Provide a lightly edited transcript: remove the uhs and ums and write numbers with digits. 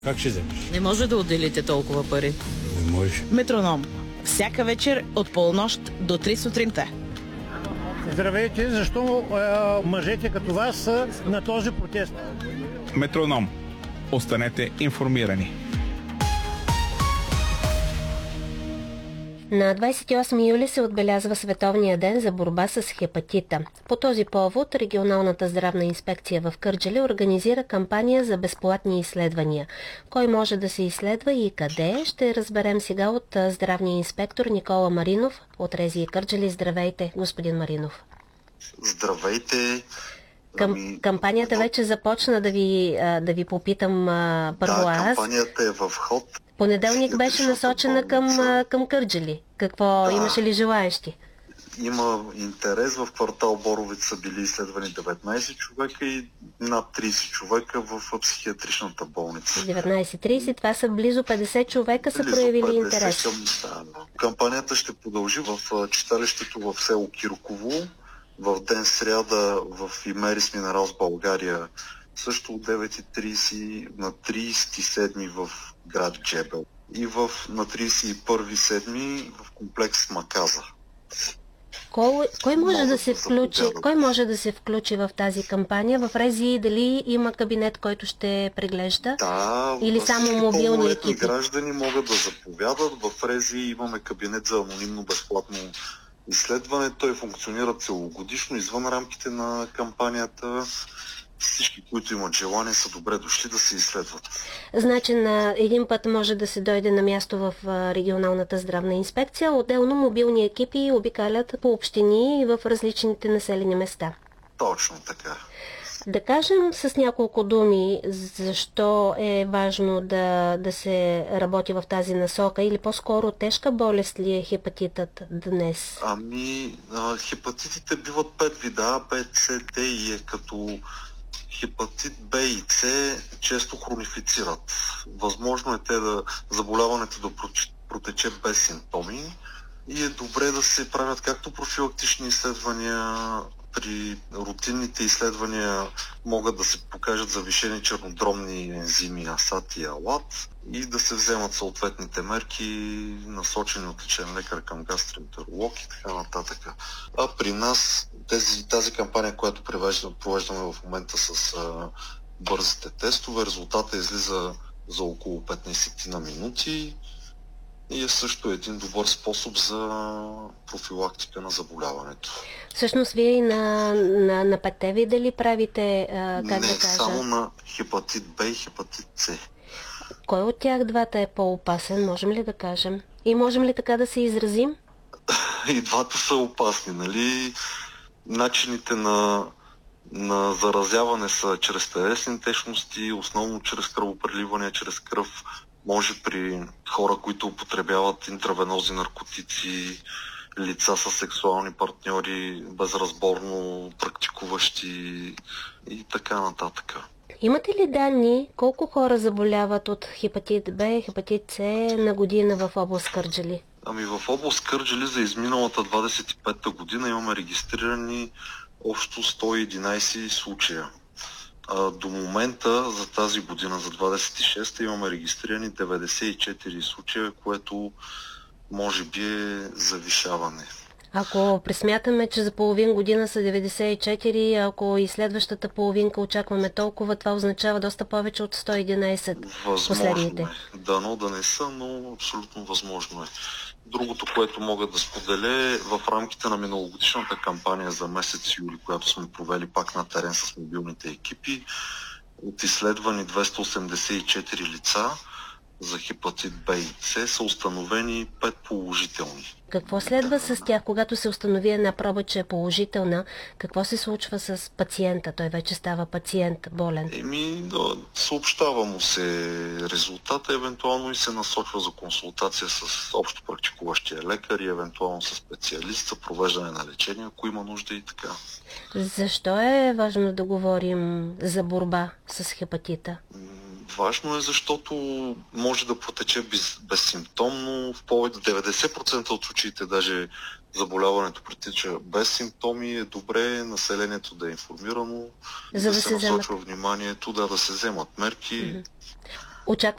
Как ще вземеш? Не може да отделите толкова пари. Не можеш. Метроном. Всяка вечер от полунощ до 3 сутринта. Здравейте, защо мъжете като вас са на този протест? Метроном. Останете информирани. На 28 юли се отбелязва Световния ден за борба с хепатита. По този повод Регионалната здравна инспекция в Кърджали организира кампания за безплатни изследвания. Кой може да се изследва и къде, ще разберем сега от здравния инспектор Никола Маринов от РЗИ Кърджали. Здравейте, господин Маринов. Здравейте. Кампанията вече започна, да ви попитам първо аз. Да, кампанията е в ход. Понеделник беше насочена към Кърджали. Какво, имаше ли желаещи? Има интерес. В квартал Боровица са били изследвани 19 човека и над 30 човека в психиатричната болница. 19-30, това са близо 50 човека са проявили интерес. Кампанията ще продължи в читалището в село Кирково в ден сряда в Имерис Минералс България, също от 9:30 на 37 в град Джебел и на 31/7 в комплекс Маказа. Кой може да се включи в тази кампания? В РЗИ дали има кабинет, който ще преглежда? Да, или само мобилни екипи? Граждани могат да заповядат. В РЗИ имаме кабинет за анонимно безплатно изследване. Той функционира целогодишно извън рамките на кампанията. Всички, които имат желание, са добре дошли да се изследват. Значи на един път може да се дойде на място в регионалната здравна инспекция, отделно мобилни екипи обикалят по общини и в различните населени места. Точно така. Да кажем с няколко думи, защо е важно да се работи в тази насока или по-скоро тежка болест ли е хепатитът днес? Хепатитите биват 5 вида, А, Б, С, Д и Е, като хепатит Б и С често хронифицират. Възможно е заболяването да протече без симптоми и е добре да се правят както профилактични изследвания. При рутинните изследвания могат да се покажат завишени чернодробни ензими АСАТ и АЛАТ и да се вземат съответните мерки, насочени от лечен лекар към гастроентеролог и така нататък. А при нас тази кампания, която провеждаме в момента с бързите тестове, резултата излиза за около 15 на минути и е също един добър способ за профилактика на заболяването. Всъщност вие и на петте вида ли правите, как да кажа? Не, само на хепатит Б и хепатит С. Кой от тях двата е по-опасен, можем ли да кажем? И можем ли така да се изразим? И двата са опасни, нали? Начините на заразяване са чрез телесни течности, основно чрез кръвопреливане, чрез кръв. Може при хора, които употребяват интравенозни наркотици, лица с сексуални партньори, безразборно практикуващи и така нататък. Имате ли данни колко хора заболяват от хепатит Б, хепатит С на година в област Кърджали? В област Кърджали за изминалата 25-та година имаме регистрирани общо 111 случая. До момента за тази година, за 26-та, имаме регистрирани 94 случая, което може би е завишаване. Ако пресмятаме, че за половин година са 94, ако и следващата половинка очакваме толкова, това означава доста повече от 111 последните. Възможно е. Дано да не са, но абсолютно възможно е. Другото, което мога да споделя е в рамките на миналогодишната кампания за месец юли, която сме провели пак на терен с мобилните екипи, от изследвани 284 лица за хепатит Б и С са установени 5 положителни. Какво следва с тях, когато се установи една проба, че е положителна? Какво се случва с пациента? Той вече става пациент, болен. Съобщава му се резултата, евентуално и се насочва за консултация с общо практикуващия лекар и евентуално с специалист за провеждане на лечение, ако има нужда и така. Защо е важно да говорим за борба с хепатита? Важно е, защото може да протече безсимптомно. В повече 90% от случаите даже заболяването протича без симптоми. Е добре населението да е информирано, да се насочва вниманието, да се вземат мерки. Очаква